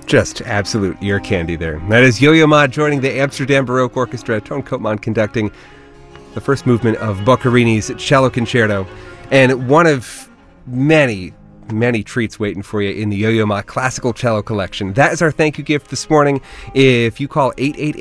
Just absolute ear candy there. That is Yo-Yo Ma joining the Amsterdam Baroque Orchestra, Toon Koopman conducting the first movement of Boccherini's Cello Concerto. And one of many treats waiting for you in the Yo-Yo Ma Classical Cello Collection. That is our thank you gift this morning. If you call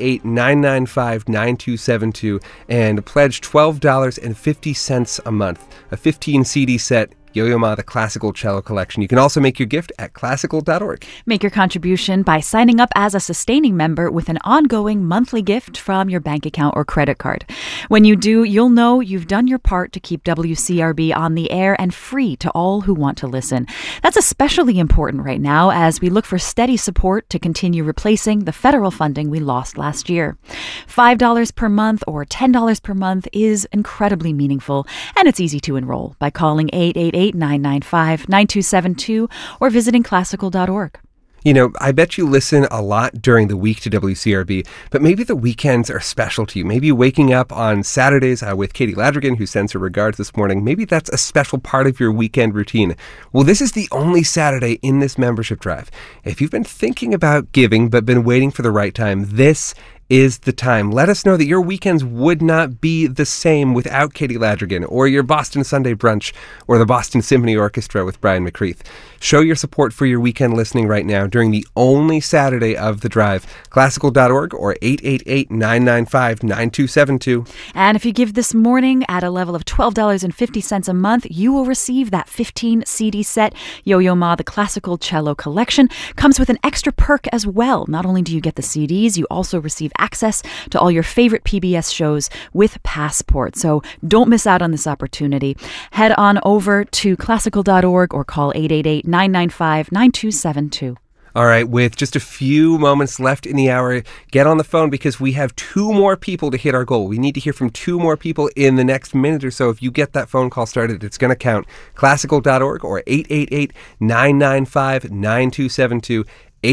888-995-9272 and pledge $12.50 a month, a 15 CD set, Yo-Yo Ma, the Classical Cello Collection. You can also make your gift at classical.org. Make your contribution by signing up as a sustaining member with an ongoing monthly gift from your bank account or credit card. When you do, you'll know you've done your part to keep WCRB on the air and free to all who want to listen. That's especially important right now as we look for steady support to continue replacing the federal funding we lost last year. $5 per month or $10 per month is incredibly meaningful, and it's easy to enroll by calling 888-995-9272 or visiting classical.org. You know, I bet you listen a lot during the week to WCRB, but maybe the weekends are special to you. Maybe waking up on Saturdays with Katie Ladrigan, who sends her regards this morning. Maybe that's a special part of your weekend routine. Well, this is the only Saturday in this membership drive. If you've been thinking about giving but been waiting for the right time, this is the time. Let us know that your weekends would not be the same without Katie Ladrigan, or your Boston Sunday brunch, or the Boston Symphony Orchestra with Brian McCreath. Show your support for your weekend listening right now during the only Saturday of the drive. Classical.org or 888-995-9272. And if you give this morning at a level of $12.50 a month, you will receive that 15 CD set. Yo-Yo Ma, the Classical Cello Collection, comes with an extra perk as well. Not only do you get the CDs, you also receive access to all your favorite PBS shows with Passport. So don't miss out on this opportunity. Head on over to classical.org or call 888-995-9272. All right, with just a few moments left in the hour, get on the phone because we have 2 more people to hit our goal. We need to hear from 2 more people in the next minute or so. If you get that phone call started, it's going to count. Classical.org or 888-995-9272.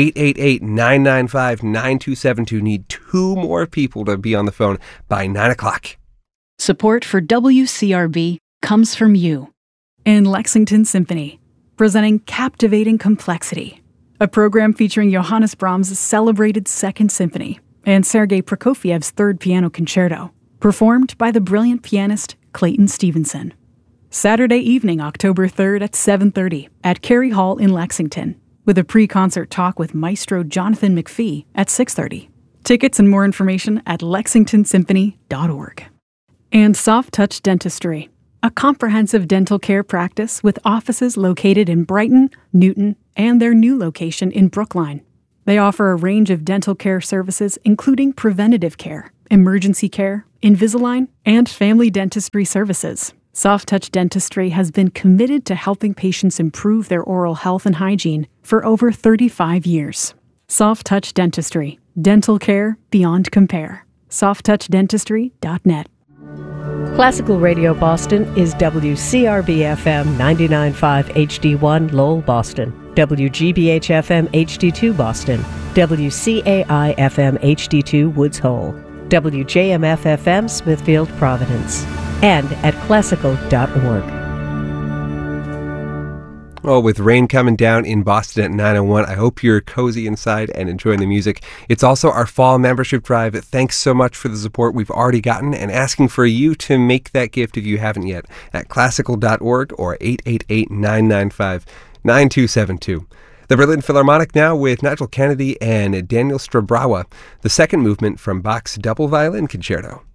888-995-9272. Need 2 more people to be on the phone by 9 o'clock. Support for WCRB comes from you. And Lexington Symphony, presenting Captivating Complexity, a program featuring Johannes Brahms' celebrated Second Symphony and Sergei Prokofiev's Third Piano Concerto, performed by the brilliant pianist Clayton Stevenson. Saturday evening, October 3rd at 7:30 at Cary Hall in Lexington, with a pre-concert talk with Maestro Jonathan McPhee at 6:30. Tickets and more information at lexingtonsymphony.org. And Soft Touch Dentistry, a comprehensive dental care practice with offices located in Brighton, Newton, and their new location in Brookline. They offer a range of dental care services including preventative care, emergency care, Invisalign, and family dentistry services. Soft Touch Dentistry has been committed to helping patients improve their oral health and hygiene for over 35 years. Soft Touch Dentistry. Dental care beyond compare. softtouchdentistry.net. Classical Radio Boston is WCRB-FM 99.5 HD1 Lowell, Boston, WGBH-FM HD2 Boston, WCAI-FM HD2 Woods Hole, WJMF-FM Smithfield, Providence, and at classical.org. Oh, with rain coming down in Boston at 9:01, I hope you're cozy inside and enjoying the music. It's also our fall membership drive. Thanks so much for the support we've already gotten and asking for you to make that gift if you haven't yet at classical.org or 888-995-9272. The Berlin Philharmonic now with Nigel Kennedy and Daniel Strabrawa, the second movement from Bach's Double Violin Concerto.